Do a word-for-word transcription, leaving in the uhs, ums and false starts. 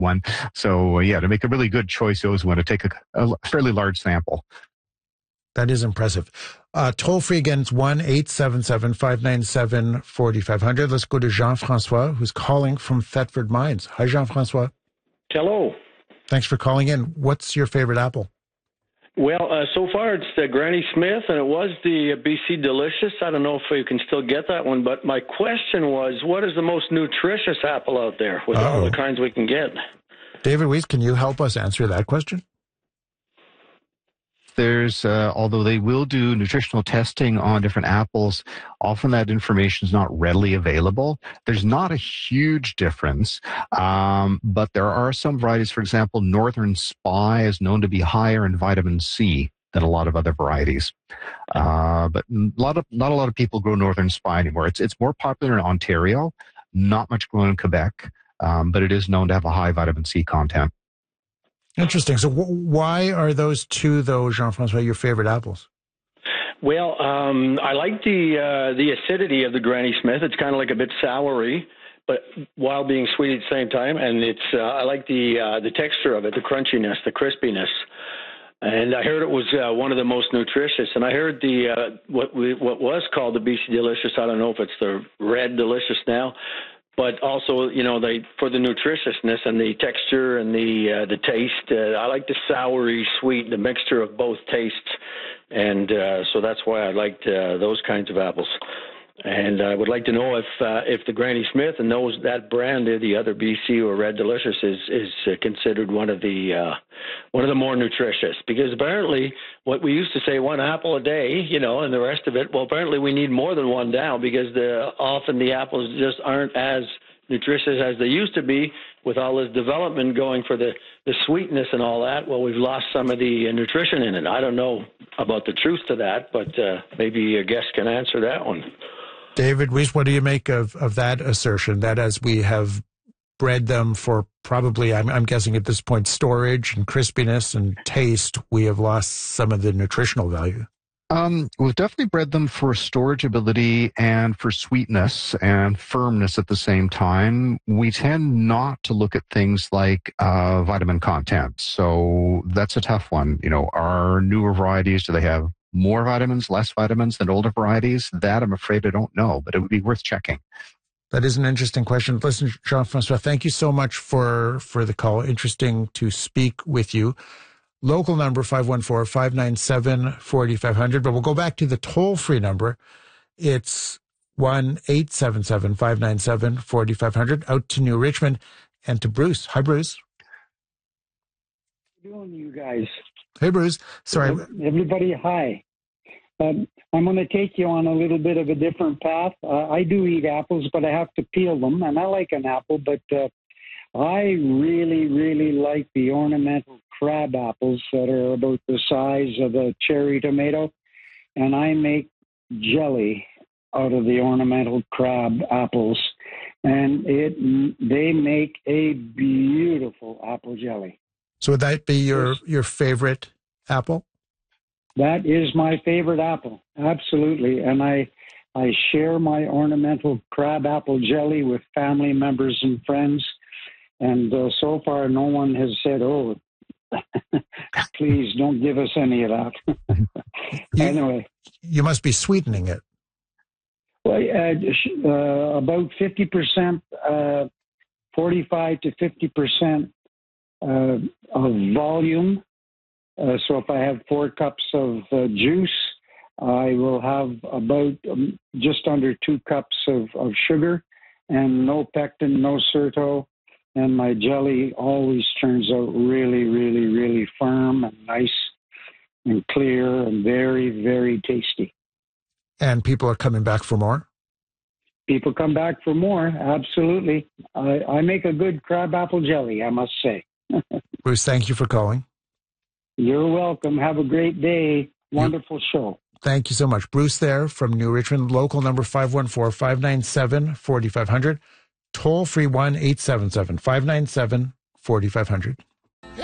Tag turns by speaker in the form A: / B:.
A: one. So, uh, yeah, to make a really good choice, you always want to take a, a fairly large sample.
B: That is impressive. Uh, toll free again, it's one eight seven seven, five nine seven, four five zero zero. Let's go to Jean-Francois, who's calling from Thetford Mines. Hi, Jean-Francois.
C: Hello.
B: Thanks for calling in. What's your favorite apple?
C: Well, uh, so far it's the Granny Smith, and it was the B C Delicious. I don't know if you can still get that one, but my question was, what is the most nutritious apple out there with Uh-oh. all the kinds we can get?
B: David Weiss, can you help us answer that question?
A: There's, uh, although they will do nutritional testing on different apples, often that information is not readily available. There's not a huge difference, um, but there are some varieties. For example, Northern Spy is known to be higher in vitamin C than a lot of other varieties. Uh, but a lot of, not a lot of people grow Northern Spy anymore. It's, it's more popular in Ontario, not much grown in Quebec, um, but it is known to have a high vitamin C content.
B: Interesting. So w- why are those two, though, Jean-Francois, your favorite apples?
C: Well, um, I like the uh, the acidity of the Granny Smith. It's kind of like a bit soury, but while being sweet at the same time. And it's uh, I like the uh, the texture of it, the crunchiness, the crispiness. And I heard it was uh, one of the most nutritious. And I heard the uh, what we, what was called the B C Delicious. I don't know if it's the Red Delicious now. But also, you know, they for the nutritiousness and the texture and the uh, the taste. Uh, I like the soury, sweet, the mixture of both tastes, and uh, so that's why I liked uh, those kinds of apples. And I would like to know if uh, if the Granny Smith and those that brand, the other B C or Red Delicious, is is uh, considered one of the uh, one of the more nutritious. Because apparently, what we used to say, one apple a day, you know, and the rest of it. Well, apparently we need more than one now because the often the apples just aren't as nutritious as they used to be. With all this development going for the the sweetness and all that, well, we've lost some of the uh, nutrition in it. I don't know about the truth to that, but uh, maybe a guest can answer that one.
B: David Weiss, what do you make of, of that assertion, that as we have bred them for probably, I'm, I'm guessing at this point, storage and crispiness and taste, we have lost some of the nutritional value?
A: Um, we've definitely bred them for storage ability and for sweetness and firmness at the same time. We tend not to look at things like uh, vitamin content. So that's a tough one. You know, our newer varieties, do they have more vitamins, less vitamins than older varieties? That I'm afraid I don't know, but it would be worth checking.
B: That is an interesting question. Listen, Jean-Francois, thank you so much for, for the call. Interesting to speak with you. Local number five one four, five nine seven, four five zero zero, but we'll go back to the toll-free number. It's one eight seven seven, five nine seven, four five zero zero, out to New Richmond and to Bruce. Hi, Bruce.
D: How you doing, you guys?
B: Hey, Bruce. Sorry.
D: Everybody, hi. Um, I'm going to take you on a little bit of a different path. Uh, I do eat apples, but I have to peel them, and I like an apple, but uh, I really, really like the ornamental crab apples that are about the size of a cherry tomato, and I make jelly out of the ornamental crab apples, and it they make a beautiful apple jelly.
B: So would that be your, your favorite apple?
D: That is my favorite apple, absolutely. And I I share my ornamental crab apple jelly with family members and friends. And uh, so far, no one has said, oh, please don't give us any of that.
B: you,
D: anyway.
B: You must be sweetening it.
D: Well, uh, uh, about fifty percent, uh, forty-five to fifty percent Uh, of volume. Uh, so if I have four cups of uh, juice, I will have about um, just under two cups of, of sugar and no pectin, no sirto. And my jelly always turns out really, really, really firm and nice and clear and very, very tasty.
B: And people are coming back for more?
D: People come back for more, absolutely. I, I make a good crabapple jelly, I must say.
B: Bruce, thank you for calling.
D: You're welcome. Have a great day. Wonderful you, show.
B: Thank you so much. Bruce there from New Richmond, local number five one four, five nine seven, four five zero zero, toll free one eight seven seven, five nine seven, four five zero zero.